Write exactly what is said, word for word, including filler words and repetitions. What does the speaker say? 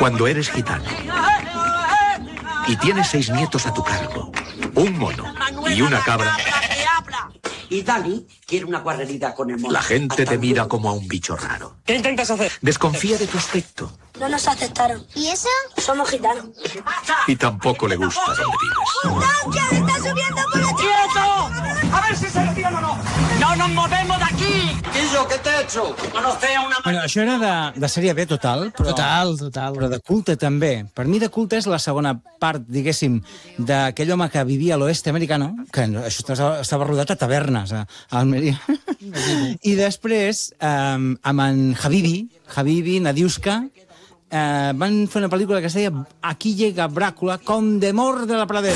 Cuando eres gitano y tienes seis nietos a tu cargo, un mono y una cabra, y Dani quiere una guarrería con el mono. la gente te mira como a un bicho raro. ¿Qué intentas hacer? Desconfía de tu aspecto. No nos aceptaron. ¿Y eso? Somos gitanos. Y tampoco le gusta donde vives. ¡Toncha, le está subiendo por la ¡Quieto! A ver si se retira o no. ¡No nos movemos de aquí! Quillo, ¿qué te he hecho? Conocé a una... Bueno, això era de, de sèrie B total, però, Total, total. però de culte també. Per mi de culte és la segona part, diguéssim, d'aquell home que vivia a l'oeste americano, que això estava, estava rodat a tavernes, a, a Almeria. I després, eh, amb en Habibi, Habibi, Nadiuska, eh, van fer una pel·lícula que es deia Aquí llega Bràcula, Condemor de la Pradera.